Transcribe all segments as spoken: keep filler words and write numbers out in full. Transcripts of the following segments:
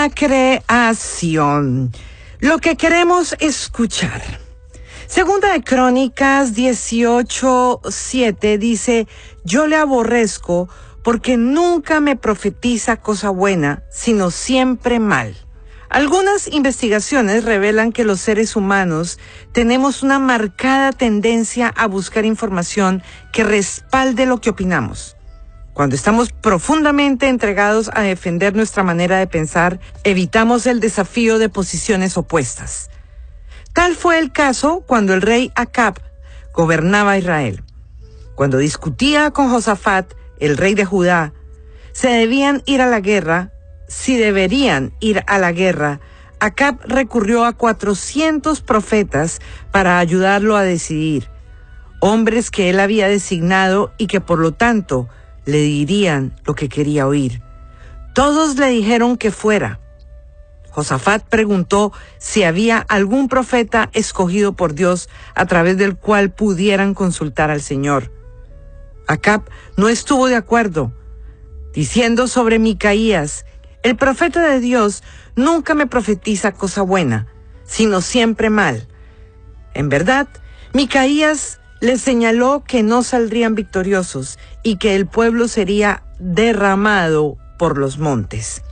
la creación. Lo que queremos escuchar. Segunda de Crónicas dieciocho siete dice: yo le aborrezco porque nunca me profetiza cosa buena, sino siempre mal. Algunas investigaciones revelan que los seres humanos tenemos una marcada tendencia a buscar información que respalde lo que opinamos. Cuando estamos profundamente entregados a defender nuestra manera de pensar, evitamos el desafío de posiciones opuestas. Tal fue el caso cuando el rey Acab gobernaba Israel. Cuando discutía con Josafat, el rey de Judá, se debían ir a la guerra, si deberían ir a la guerra, Acab recurrió a cuatrocientos profetas para ayudarlo a decidir, hombres que él había designado y que por lo tanto le dirían lo que quería oír. Todos le dijeron que fuera. Josafat preguntó si había algún profeta escogido por Dios a través del cual pudieran consultar al Señor. Acab no estuvo de acuerdo, diciendo sobre Micaías: el profeta de Dios nunca me profetiza cosa buena, sino siempre mal. En verdad, Micaías les señaló que no saldrían victoriosos y que el pueblo sería derramado por los montes.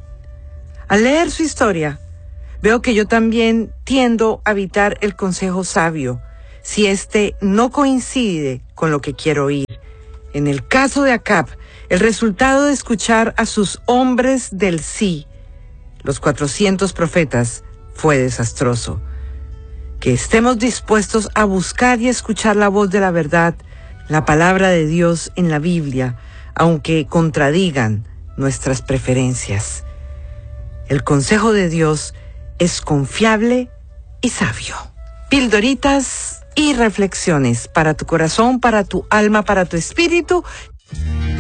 Al leer su historia, veo que yo también tiendo a evitar el consejo sabio si éste no coincide con lo que quiero oír. En el caso de Acab, el resultado de escuchar a sus hombres del sí, los cuatrocientos profetas, fue desastroso. Que estemos dispuestos a buscar y escuchar la voz de la verdad, la palabra de Dios en la Biblia, aunque contradigan nuestras preferencias. El consejo de Dios es confiable y sabio. Pildoritas y reflexiones para tu corazón, para tu alma, para tu espíritu.